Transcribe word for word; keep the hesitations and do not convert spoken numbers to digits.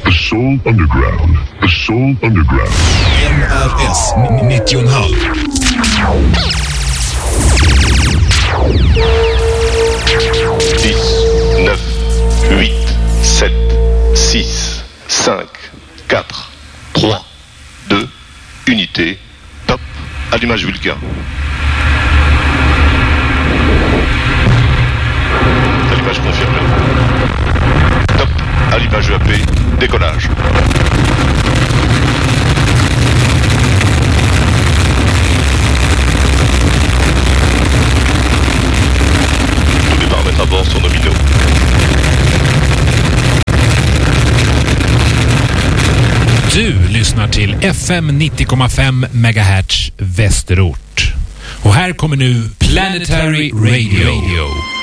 The Soul Underground. The Soul Underground. N R S nittio komma fem. dix, neuf, huit, sept, six, cinq, quatre, trois, deux, unité, top, allumage Vulcain. Allumage confirmé. Top, allumage E A P, décollage. Tous les paramètres à bord sont nominaux. Du lyssnar till F M nittio komma fem megahertz Västerort. Och här kommer nu Planetary Radio. Radio.